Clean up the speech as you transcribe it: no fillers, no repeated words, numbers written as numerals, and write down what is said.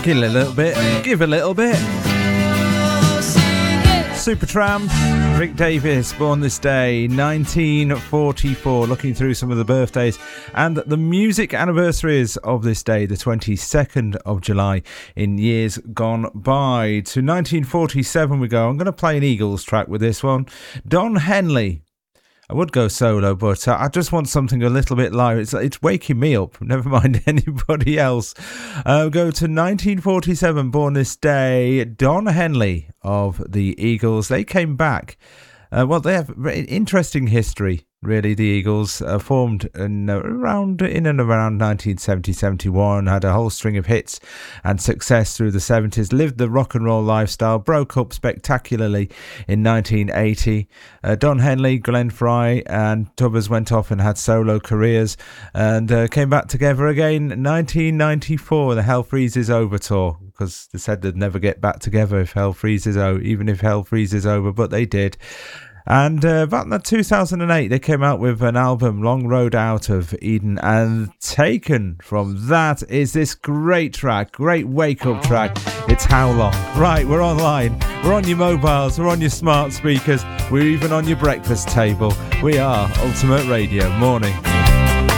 Give a little bit. Give a little bit. Supertramp, Rick Davis, born this day, 1944. Looking through some of the birthdays and the music anniversaries of this day, the 22nd of July in years gone by. To 1947 we go. I'm going to play an Eagles track with this one. Don Henley. I would go solo, but I just want something a little bit lighter. It's waking me up, never mind anybody else. Go to 1947, born this day, Don Henley of the Eagles. They came back. They have interesting history, really. The Eagles formed in and around 1970-71, had a whole string of hits and success through the 70s, lived the rock and roll lifestyle, broke up spectacularly in 1980. Don Henley, Glenn Frey and Tubbers went off and had solo careers and came back together again in 1994, the Hell Freezes Over tour, because they said they'd never get back together if Hell Freezes Over, even if Hell Freezes Over, but they did. And back in 2008, they came out with an album, Long Road Out of Eden, and taken from that is this great track, great wake-up track. It's How Long. Right, we're online. We're on your mobiles, we're on your smart speakers, we're even on your breakfast table. We are Ultimate Radio Morning.